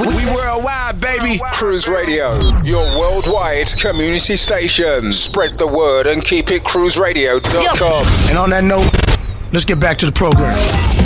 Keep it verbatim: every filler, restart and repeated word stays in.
We worldwide, baby. Cruise Radio, your worldwide community station. Spread the word and keep it cruise radio dot com. And on that note, let's get back to the program.